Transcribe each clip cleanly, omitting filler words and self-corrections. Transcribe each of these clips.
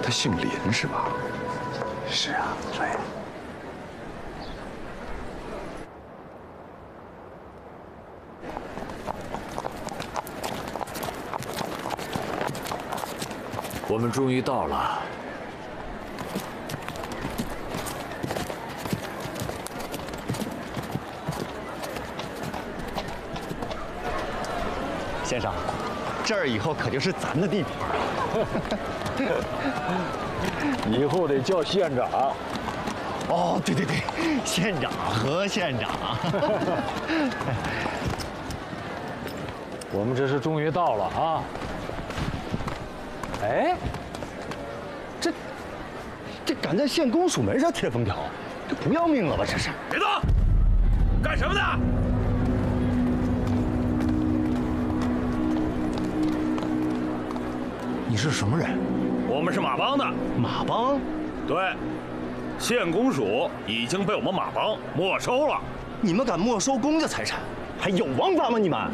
他姓林是吧？ 是啊，对。 我们终于到了。 先生，这儿以后可就是咱的地盘。 以后得叫县长。 哦，对对对，县长，何县长。 我们这是终于到了啊！哎， 这敢在县公署门上贴封条，这不要命了吧？这是！ 别动！干什么的？ 你是什么人？ 我们是马帮的。 马帮？ 对，县公署已经被我们马帮没收了。 你们敢没收公家财产，还有王法吗？你们？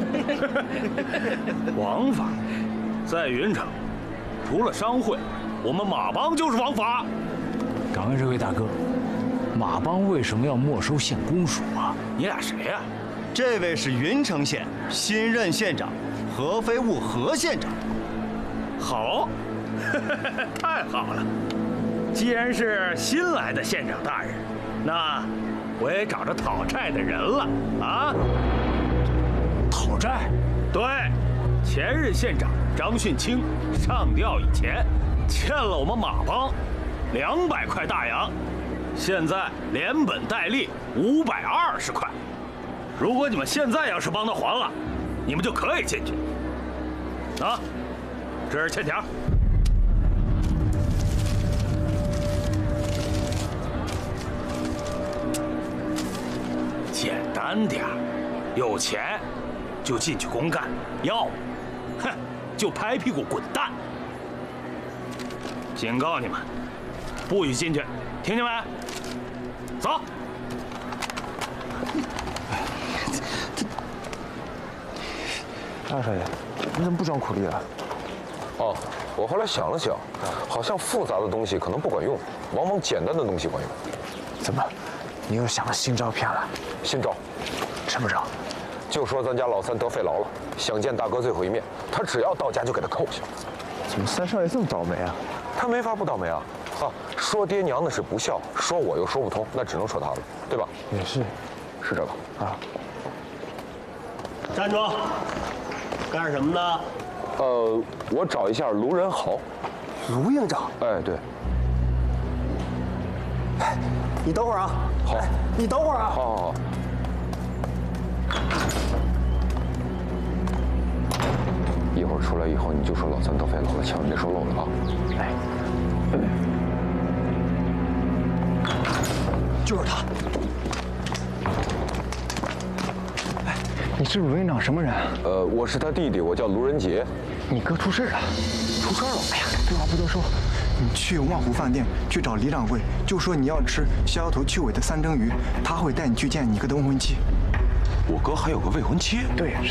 王法，在云城，除了商会，我们马帮就是王法。 敢问这位大哥，马帮为什么要没收县公署啊？ 你俩谁呀？ 这位是云城县新任县长何飞务何县长。 好，太好了！既然是新来的县长大人，那我也找着讨债的人了啊！ 讨债？ 对，前任县长张训清上吊以前欠了我们马帮200块大洋，现在连本带利520块。如果你们现在要是帮他还了，你们就可以进去。啊，这是欠条。简单点儿，有钱就进去公干，要么，哼，就拍屁股滚蛋。警告你们，不许进去，听见没？走。 大少爷，你怎么不装苦力了？ 哦，我后来想了想，好像复杂的东西可能不管用，往往简单的东西管用。 怎么，你又想了新招骗了？ 新招， 什么招？ 就说咱家老三得肺痨了，想见大哥最后一面，他只要到家就给他扣下。 怎么三少爷这么倒霉啊？ 他没法不倒霉啊！啊，说爹娘的是不孝，说我又说不通，那只能说他了，对吧？ 也是， 是这个啊。 站住！干什么呢？ 我找一下卢仁豪。 卢营长。 哎，对。 哎，你等会儿啊。 好。 哎，你等会儿啊。 好好好。一会儿出来以后，你就说老三得肺痨了，千万别说漏了啊！ 哎，就是他。 哎，你是卢营长什么人？ 我是他弟弟，我叫卢仁杰。 你哥出事了， 出事了！ 哎呀，废话不多说，你去万湖饭店去找李掌柜，就说你要吃削头去尾的三蒸鱼，他会带你去见你哥的未婚妻。 我哥还有个未婚妻？ 对，是。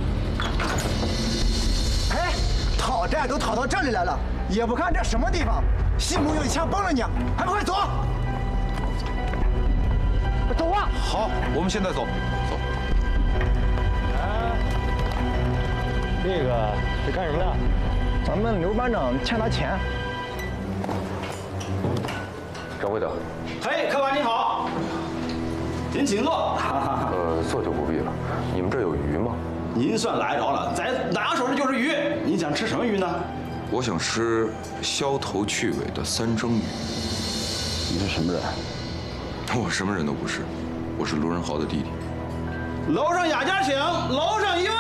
哎，讨债都讨到这里来了，也不看这什么地方，信不信一枪崩了你，还不快走！走啊！ 好，我们现在走。走。 这个是干什么的？ 咱们刘班长欠他钱。 掌柜的。 嘿，客官你好，您请坐。 坐就不必了。你们这有鱼吗？ 您算来着了，咱拿手的就是鱼。您想吃什么鱼呢？ 我想吃削头去尾的三蒸鱼。 你是什么人？ 我什么人都不是，我是卢仁豪的弟弟。 楼上雅家请，楼上一位。